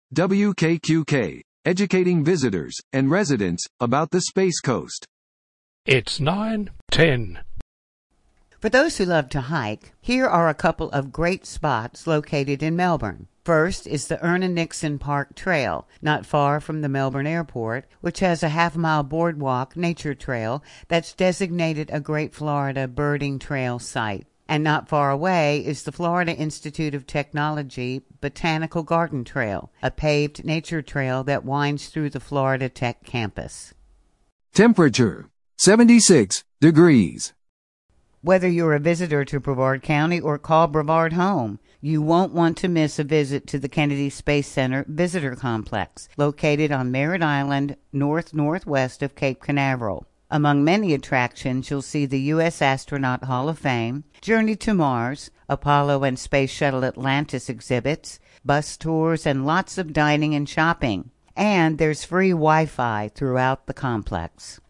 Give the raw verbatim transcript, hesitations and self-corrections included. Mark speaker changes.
Speaker 1: W K Q K, educating visitors and residents about the Space Coast.
Speaker 2: It's nine ten.
Speaker 3: For those who love to hike, here are a couple of great spots located in Melbourne. First is the Erna Nixon Park Trail, not far from the Melbourne Airport, which has a half-mile boardwalk nature trail that's designated a Great Florida Birding Trail site. And not far away is the Florida Institute of Technology Botanical Garden Trail, a paved nature trail that winds through the Florida Tech campus.
Speaker 1: Temperature, seventy-six degrees.
Speaker 3: Whether you're a visitor to Brevard County or call Brevard home, you won't want to miss a visit to the Kennedy Space Center Visitor Complex, located on Merritt Island, north-northwest of Cape Canaveral. Among many attractions, you'll see the U S Astronaut Hall of Fame, Journey to Mars, Apollo and Space Shuttle Atlantis exhibits, bus tours, and lots of dining and shopping. And there's free Wi-Fi throughout the complex.